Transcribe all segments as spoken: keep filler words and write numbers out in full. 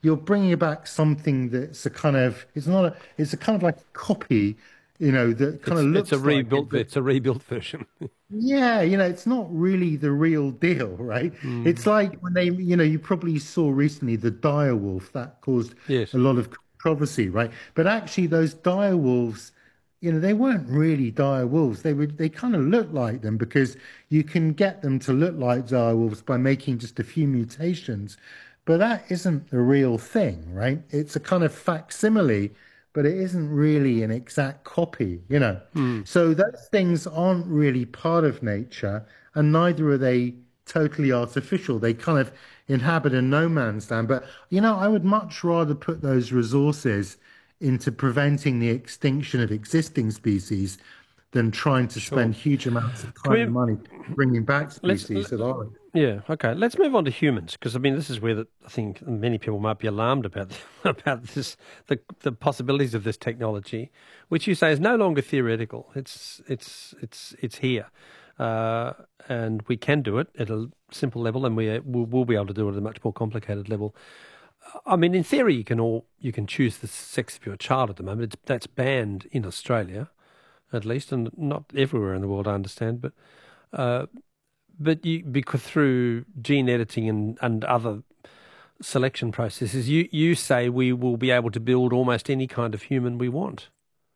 you're bringing back something that's a kind of, it's not a, it's a kind of like a copy, you know, that kind It's of it's a looks like it, rebuilt but it's a rebuilt version. yeah, you know, it's not really the real deal, right? It's Mm. like when they, you know, you probably saw recently the dire wolf that caused Yes. a lot of controversy, right? But actually, those dire wolves, you know, they weren't really dire wolves. They would, they kind of look like them because you can get them to look like dire wolves by making just a few mutations. But that isn't the real thing, right? It's a kind of facsimile, but it isn't really an exact copy, you know. Mm. So those things aren't really part of nature, and neither are they totally artificial. They kind of inhabit a no man's land. But, you know, I would much rather put those resources into preventing the extinction of existing species than trying to Sure. spend huge amounts of Can time and we money bringing back let's species that are. Yeah, okay. Let's move on to humans because I mean this is where the, I think many people might be alarmed about about this the the possibilities of this technology, which you say is no longer theoretical. It's it's it's it's here, uh, and we can do it at a simple level, and we will we'll be able to do it at a much more complicated level. I mean, in theory, you can all you can choose the sex of your child at the moment. It's, that's banned in Australia, at least, and not everywhere in the world, I understand, but. Uh, But you, because through gene editing and, and other selection processes, you, you say we will be able to build almost any kind of human we want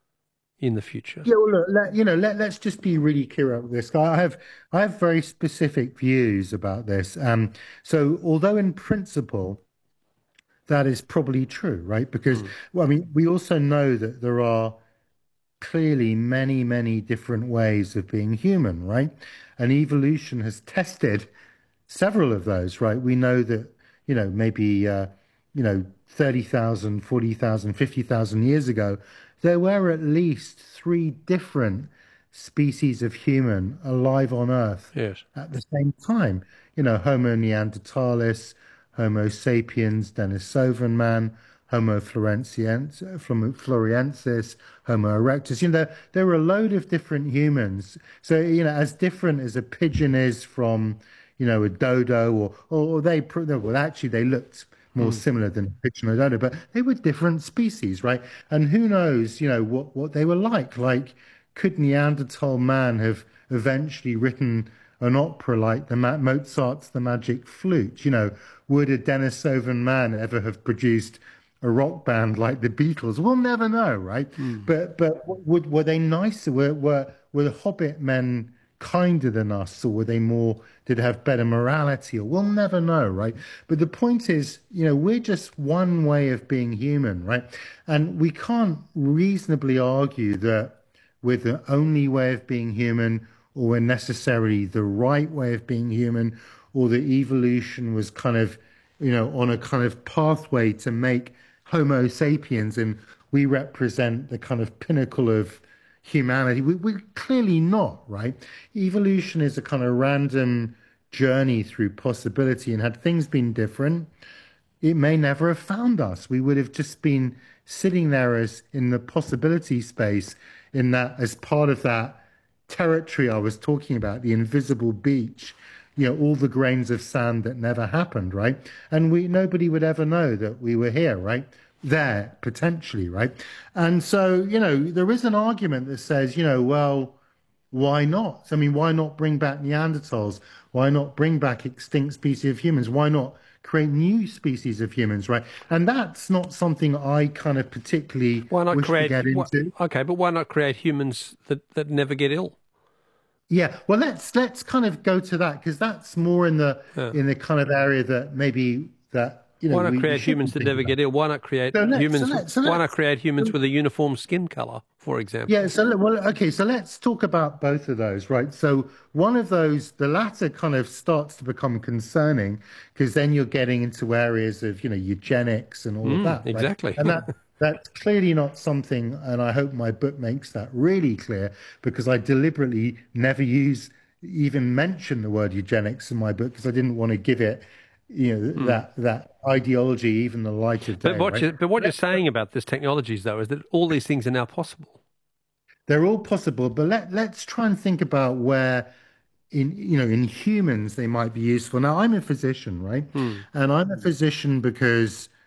in the future. Yeah, well, look, let, you know, let, let's just be really clear about this. I have, I have very specific views about this. Um, so although in principle that is probably true, right? Because, Mm. well, I mean, we also know that there are clearly many, many different ways of being human, right? And evolution has tested several of those, right? We know that, you know, maybe, uh, you know, thirty thousand, forty thousand, fifty thousand years ago, there were at least three different species of human alive on Earth Yes. at the same time. You know, Homo neanderthalis, Homo sapiens, Denisovan man, Homo floresiensis, floresiensis, Homo erectus. You know, there, there were a load of different humans. So, you know, as different as a pigeon is from, you know, a dodo, or or they, well, actually, they looked more Mm. similar than a pigeon or dodo, but they were different species, right? And who knows, you know, what what they were like? Like, could Neanderthal man have eventually written an opera like the Ma Mozart's The Magic Flute? You know, would a Denisovan man ever have produced a rock band like the Beatles? We'll never know, right? Mm. But but would were they nicer? Were were were the Hobbit men kinder than us, or were they more? Did they have better morality? Or we'll never know, right? But the point is, you know, we're just one way of being human, right? And we can't reasonably argue that we're the only way of being human, or we're necessarily the right way of being human, or that evolution was kind of, you know, on a kind of pathway to make Homo sapiens, and we represent the kind of pinnacle of humanity. We, we're clearly not, right? Evolution is a kind of random journey through possibility, and had things been different, it may never have found us. We would have just been sitting there as in the possibility space, in that as part of that territory I was talking about, the invisible beach, you know, all the grains of sand that never happened, right? And we nobody would ever know that we were here, right? There, potentially, right? And so, you know, there is an argument that says, you know, well, why not? I mean, why not bring back Neanderthals? Why not bring back extinct species of humans? Why not create new species of humans, right? And that's not something I kind of particularly Why not wish to create? get What, into. okay, but why not create humans that, that never get ill? Yeah, well, let's let's kind of go to that, because that's more in the Yeah. in the kind of area that maybe that you know Why not we, we create should be humans that thinking never about. get ill? Why not create So let's so humans? let's so Why not let's create humans with a uniform skin color, for yeah, example? so let- well, okay, so let's talk about both of those, right? So one of those, the latter, kind of starts to become concerning, because then you're getting into areas of, you know, eugenics and all of Mm, that, right? exactly. And that that's clearly not something, and I hope my book makes that really clear, because I deliberately never use even mention the word eugenics in my book, because I didn't want to give it, you know, Mm. that that ideology even the light of But day, what right? you but what you're saying about this technologies, though, is that all these things are now possible. They're all possible, but let let's try and think about where in you know in humans they might be useful. Now, I'm a physician, right? Mm. And I'm a physician because